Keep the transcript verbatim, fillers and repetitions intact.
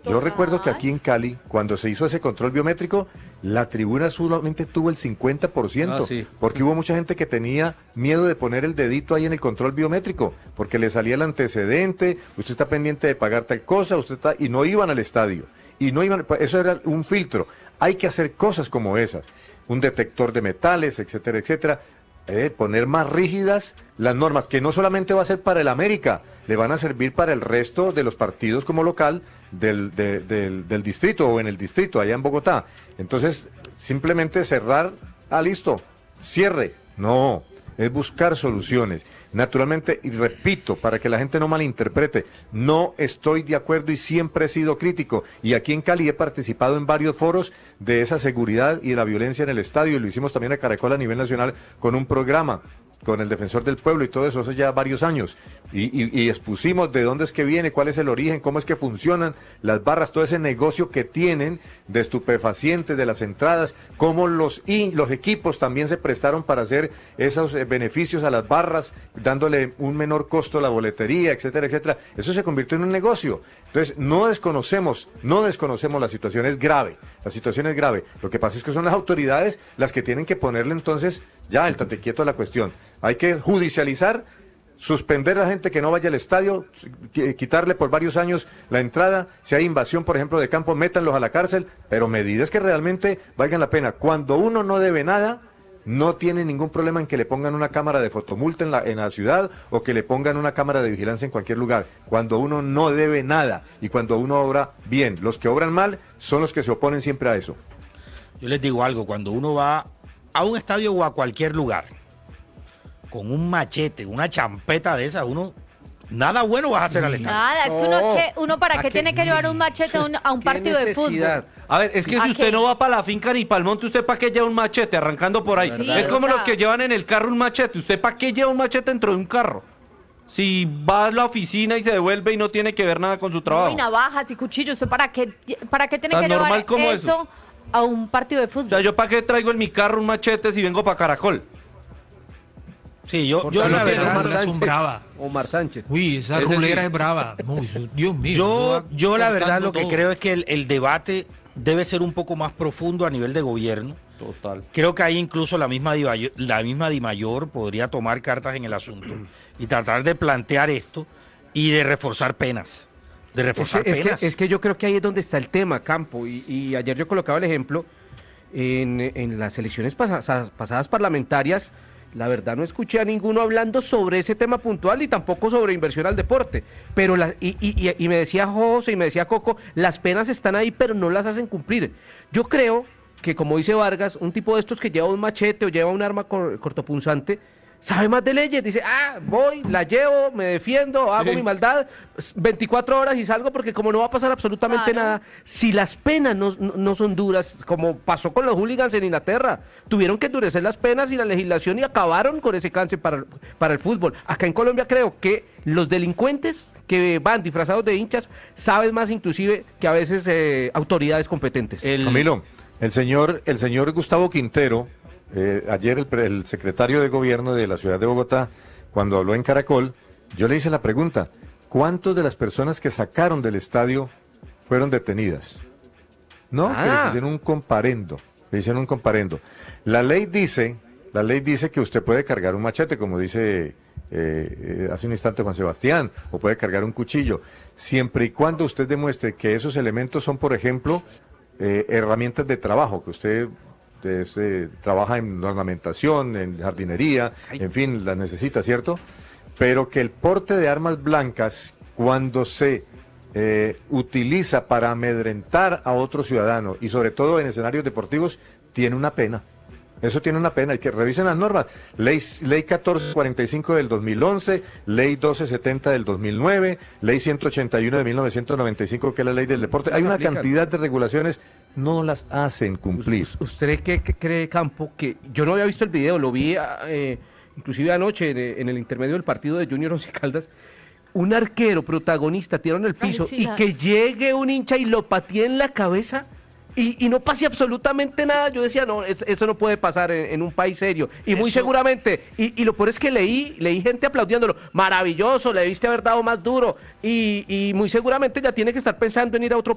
Yo recuerdo que aquí en Cali, cuando se hizo ese control biométrico, la tribuna solamente tuvo el cincuenta por ciento, Ah, sí. porque hubo mucha gente que tenía miedo de poner el dedito ahí en el control biométrico, porque le salía el antecedente, usted está pendiente de pagar tal cosa, usted está, y no iban al estadio, y no iban, eso era un filtro. Hay que hacer cosas como esas, un detector de metales, etcétera, etcétera, eh, poner más rígidas las normas, que no solamente va a ser para el América, le van a servir para el resto de los partidos como local del, de- del, del distrito o en el distrito, allá en Bogotá. Entonces, simplemente cerrar, ah, listo, cierre. No, es buscar soluciones. Naturalmente, y repito, para que la gente no malinterprete, no estoy de acuerdo y siempre he sido crítico. Y aquí en Cali he participado en varios foros de esa seguridad y de la violencia en el estadio, y lo hicimos también a Caracol a nivel nacional con un programa, con el Defensor del Pueblo y todo eso, hace ya varios años. Y, y- y expusimos de dónde es que viene, cuál es el origen, cómo es que funcionan las barras, todo ese negocio que tienen de estupefacientes, de las entradas, cómo los, y los equipos también se prestaron para hacer esos eh, beneficios a las barras, dándole un menor costo a la boletería, etcétera, etcétera. Eso se convirtió en un negocio. Entonces, no desconocemos, no desconocemos la situación, es grave, la situación es grave. Lo que pasa es que son las autoridades las que tienen que ponerle entonces ya el tate quieto a la cuestión. Hay que judicializar, suspender a la gente que no vaya al estadio, qui- quitarle por varios años la entrada, si hay invasión, por ejemplo, de campo, métanlos a la cárcel, pero medidas que realmente valgan la pena. Cuando uno no debe nada, no tiene ningún problema en que le pongan una cámara de fotomulta en la, en la ciudad o que le pongan una cámara de vigilancia en cualquier lugar. Cuando uno no debe nada y cuando uno obra bien. Los que obran mal son los que se oponen siempre a eso. Yo les digo algo, cuando uno va a un estadio o a cualquier lugar con un machete, una champeta de esas, uno nada bueno vas a hacer al estadio. Nada, es que uno, No. ¿qué- uno para ¿A qué qué? tiene que llevar un machete a un, a un ¿Qué partido de fútbol. necesidad? A ver, es que ¿A si usted qué? no va para la finca ni para el monte, ¿usted para qué lleva un machete arrancando por ahí? Sí, es como o sea- los que llevan en el carro un machete. ¿Usted para qué lleva un machete dentro de un carro? Si va a la oficina y se devuelve y no tiene que ver nada con su trabajo. Y navajas y cuchillos, ¿usted para qué, para qué tiene Tan que llevar normal como eso, eso. a un partido de O fútbol? sea, ¿yo para qué traigo en mi carro un machete si vengo para Caracol? Sí, yo, Por yo favor, la que verdad, Omar Omar Sánchez. son brava. Omar Sánchez. Uy, esa Ese rulera sí. es brava. No, Dios mío. yo, va yo la verdad cortando lo que todo. creo es que el, el debate debe ser un poco más profundo a nivel de gobierno. Total. Creo que ahí incluso la misma Dimayor, la misma Dimayor podría tomar cartas en el asunto y tratar de plantear esto y de reforzar penas. De Es reforzar que, es, que, penas. es que yo creo que ahí es donde está el tema, Campo. Y, y ayer yo colocaba el ejemplo, en, en las elecciones pasadas, pasadas parlamentarias, la verdad no escuché a ninguno hablando sobre ese tema puntual y tampoco sobre inversión al deporte. Pero la, y, y, y- y me decía José y me decía Coco, las penas están ahí, pero no las hacen cumplir. Yo creo que, como dice Vargas, un tipo de estos que lleva un machete o lleva un arma cor- cortopunzante, sabe más de leyes, dice, ah, voy, la llevo, me defiendo, hago Sí. mi maldad, veinticuatro horas y salgo porque como no va a pasar absolutamente Claro. nada, si las penas no, no, no son duras, como pasó con los hooligans en Inglaterra, tuvieron que endurecer las penas y la legislación y acabaron con ese cáncer para, para el fútbol. Acá en Colombia creo que los delincuentes que van disfrazados de hinchas saben más inclusive que a veces eh, autoridades competentes. El- Camilo, el señor, el señor Gustavo Quintero, eh, ayer el, pre- el secretario de gobierno de la ciudad de Bogotá, cuando habló en Caracol, yo le hice la pregunta, ¿cuántas de las personas que sacaron del estadio fueron detenidas? No, que Ah. les hicieron un comparendo, le hicieron un comparendo. La ley dice, la ley dice que usted puede cargar un machete, como dice eh, eh, hace un instante Juan Sebastián, o puede cargar un cuchillo, siempre y cuando usted demuestre que esos elementos son, por ejemplo, eh, herramientas de trabajo, que usted es, eh, trabaja en ornamentación, en jardinería, en fin, las necesita, ¿cierto? Pero que el porte de armas blancas, cuando se eh, utiliza para amedrentar a otro ciudadano, y sobre todo en escenarios deportivos, tiene una pena. Eso tiene una pena, y que revisen las normas. Ley, ley catorce cuarenta y cinco del dos mil once, Ley doce setenta del dos mil nueve, Ley ciento ochenta y uno de mil novecientos noventa y cinco, que es la ley del deporte. Hay una aplican. cantidad de regulaciones, no las hacen cumplir. Us- ¿Usted qué, qué cree, Campo? Que yo no había visto el video, lo vi eh, inclusive anoche en, en el intermedio del partido de Junior Once Caldas. Un arquero protagonista tirado en el Ay, piso sí, y la- que llegue un hincha y lo patee en la cabeza y, y no pase absolutamente nada. Yo decía, no, es- eso no puede pasar en, en un país serio. Y muy Eso- seguramente, y, y lo peor es que leí, leí gente aplaudiéndolo, maravilloso, le debiste haber dado más duro. Y, y muy seguramente ya tiene que estar pensando en ir a otro